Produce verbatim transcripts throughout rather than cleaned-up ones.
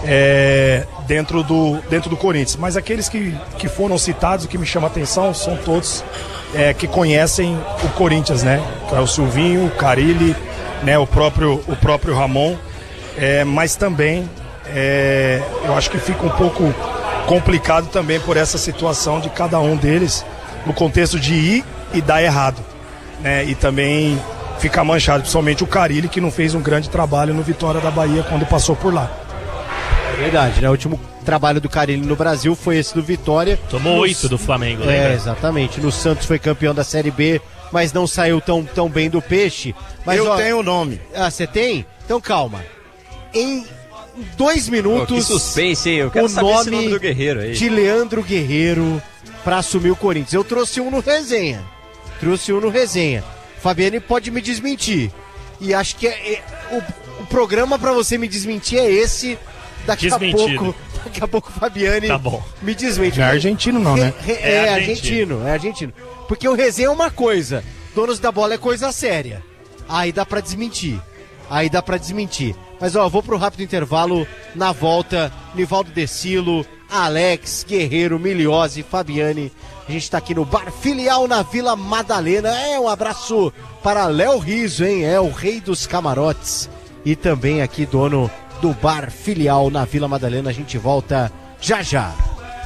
é, dentro, do, dentro do Corinthians. Mas aqueles que, que foram citados, o que me chama a atenção, são todos é, que conhecem o Corinthians, né? É o Silvinho, o Carille, né? o, próprio, o próprio Ramon, é, mas também é, eu acho que fica um pouco complicado também por essa situação de cada um deles, no contexto de ir e dar errado, né? E também fica manchado, principalmente o Carille, que não fez um grande trabalho no Vitória da Bahia quando passou por lá. É verdade, né? O último trabalho do Carille no Brasil foi esse do Vitória. Tomou oito do Flamengo, lembra? É, exatamente. No Santos foi campeão da Série B, mas não saiu tão, tão bem do Peixe. Mas, eu ó, tenho o nome. Ah, você tem? Então calma. Em dois minutos... Pô, que suspense, hein? Eu quero o saber nome esse nome do Guerreiro aí. de Leandro Guerreiro pra assumir o Corinthians. Eu trouxe um no resenha. Trouxe um no resenha. Fabiane pode me desmentir. E acho que é, é, o, o programa pra você me desmentir é esse. Daqui Desmentido. a pouco, daqui a pouco Fabiane Tá bom. me desmente. Não é argentino não, né? Re, re, É é, argentino. argentino, é argentino. Porque o resenha é uma coisa, donos da bola é coisa séria. Aí dá pra desmentir. Aí dá pra desmentir. Mas ó, vou pro rápido intervalo. Na volta, Nivaldo Decilo, Alex, Guerreiro, Miliose, Fabiane. A gente tá aqui no Bar Filial na Vila Madalena. É, um abraço para Léo Riso, hein? É o rei dos camarotes. E também aqui dono do Bar Filial na Vila Madalena. A gente volta já já.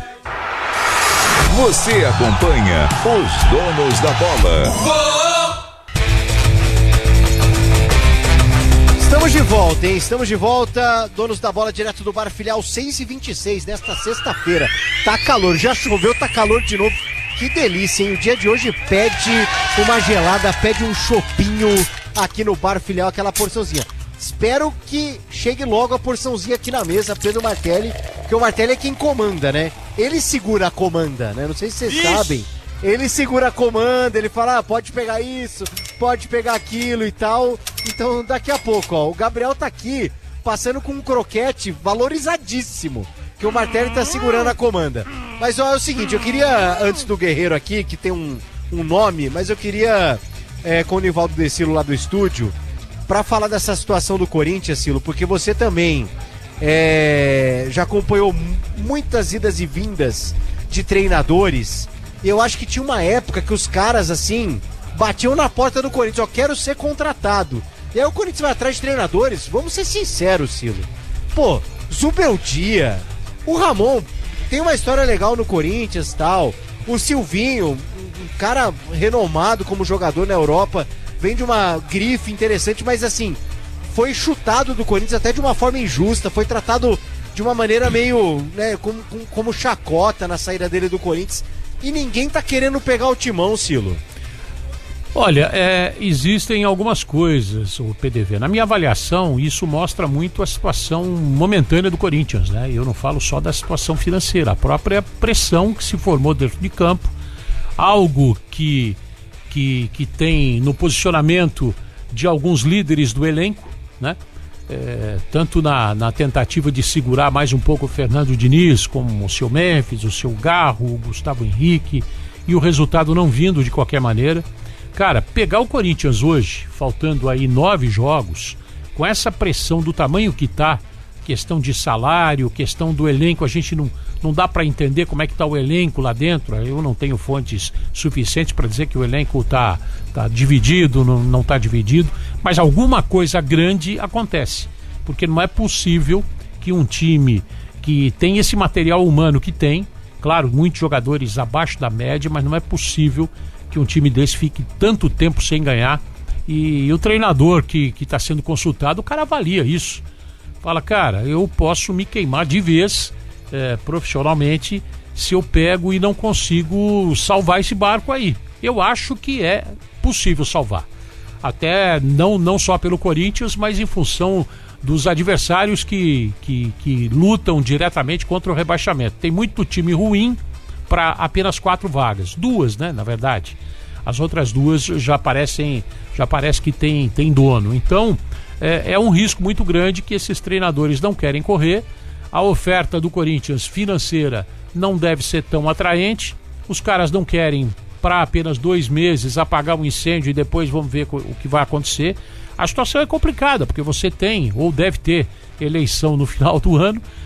Você acompanha os donos da bola. Estamos de volta, hein? Estamos de volta. Donos da bola direto do Bar Filial, seis e vinte e seis nesta sexta-feira. Tá calor, já choveu, tá calor de novo. Que delícia, hein? O dia de hoje pede uma gelada, pede um chopinho aqui no Bar Filial, aquela porçãozinha. Espero que chegue logo a porçãozinha aqui na mesa, Pedro Martelli, porque o Martelli é quem comanda, né? Ele segura a comanda, né? Não sei se vocês Ixi. sabem. Ele segura a comanda, ele fala, ah, pode pegar isso, pode pegar aquilo e tal. Então, daqui a pouco, ó, o Gabriel tá aqui, passando com um croquete valorizadíssimo, que o Martelli tá segurando a comanda. Mas, ó, é o seguinte, eu queria, antes do Guerreiro aqui, que tem um, um nome, mas eu queria, é, com o Nivaldo Decilo lá do estúdio, pra falar dessa situação do Corinthians, Silo, porque você também é, já acompanhou m- muitas idas e vindas de treinadores. Eu acho que tinha uma época que os caras, assim, batiam na porta do Corinthians, ó, quero ser contratado. E aí o Corinthians vai atrás de treinadores, vamos ser sinceros, Silo. Pô, Zubeldia, o Ramon tem uma história legal no Corinthians e tal. O Silvinho, um cara renomado como jogador na Europa, vem de uma grife interessante, mas assim, foi chutado do Corinthians até de uma forma injusta, foi tratado de uma maneira meio, né, como, como, como chacota na saída dele do Corinthians. E ninguém tá querendo pegar o timão, Silo. Olha, é, existem algumas coisas, o P D V. Na minha avaliação, isso mostra muito a situação momentânea do Corinthians, né? Eu não falo só da situação financeira, a própria pressão que se formou dentro de campo, algo que, que, que tem no posicionamento de alguns líderes do elenco, né? É, tanto na, na tentativa de segurar mais um pouco o Fernando Diniz, como o seu Memphis, o seu Garro, o Gustavo Henrique, e o resultado não vindo de qualquer maneira. Cara, pegar o Corinthians hoje, faltando aí nove jogos, com essa pressão do tamanho que tá, questão de salário, questão do elenco, a gente não, não dá para entender como é que tá o elenco lá dentro. Eu não tenho fontes suficientes para dizer que o elenco tá, tá dividido, não, não tá dividido, mas alguma coisa grande acontece, porque não é possível que um time que tem esse material humano que tem, claro, muitos jogadores abaixo da média, mas não é possível que um time desse fique tanto tempo sem ganhar. E, e o treinador que está sendo consultado, o cara avalia isso. Fala, cara, eu posso me queimar de vez é, profissionalmente se eu pego e não consigo salvar esse barco aí. Eu acho que é possível salvar. Até não, não só pelo Corinthians, mas em função dos adversários que, que, que lutam diretamente contra o rebaixamento. Tem muito time ruim para apenas quatro vagas, duas, né, na verdade. As outras duas já parecem, já parece que tem, tem dono. Então é, é um risco muito grande que esses treinadores não querem correr. A oferta do Corinthians financeira não deve ser tão atraente. Os caras não querem para apenas dois meses apagar um incêndio e depois vamos ver o que vai acontecer. A situação é complicada porque você tem ou deve ter eleição no final do ano.